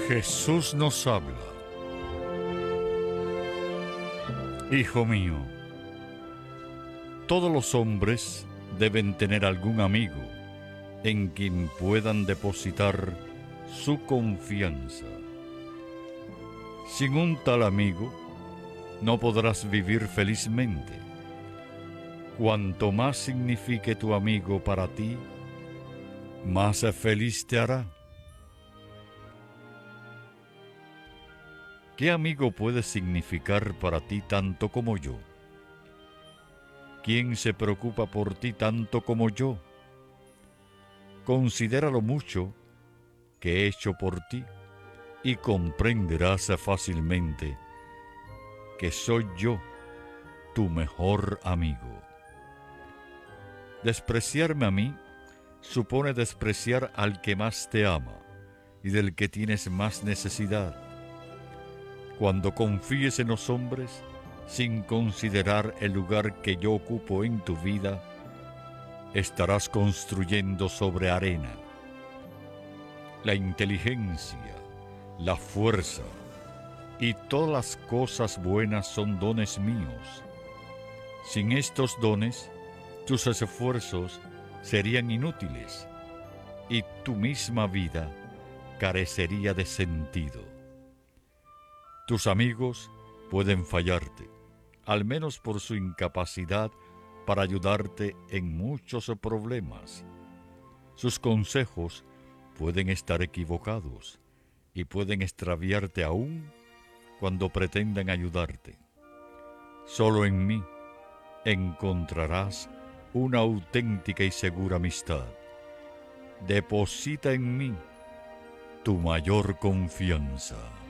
Jesús nos habla. Hijo mío, todos los hombres deben tener algún amigo en quien puedan depositar su confianza. Sin un tal amigo, no podrás vivir felizmente. Cuanto más signifique tu amigo para ti, más feliz te hará. ¿Qué amigo puede significar para ti tanto como yo? ¿Quién se preocupa por ti tanto como yo? Considera lo mucho que he hecho por ti y comprenderás fácilmente que soy yo tu mejor amigo. Despreciarme a mí supone despreciar al que más te ama y del que tienes más necesidad. Cuando confíes en los hombres, sin considerar el lugar que yo ocupo en tu vida, estarás construyendo sobre arena. La inteligencia, la fuerza y todas las cosas buenas son dones míos. Sin estos dones, tus esfuerzos serían inútiles y tu misma vida carecería de sentido. Tus amigos pueden fallarte, al menos por su incapacidad para ayudarte en muchos problemas. Sus consejos pueden estar equivocados y pueden extraviarte aún cuando pretendan ayudarte. Solo en mí encontrarás una auténtica y segura amistad. Deposita en mí tu mayor confianza.